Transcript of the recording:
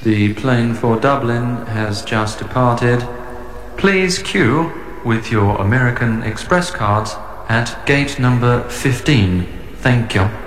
The plane for Dublin has just departed. Please queue with your American Express cards at gate number 15. Thank you.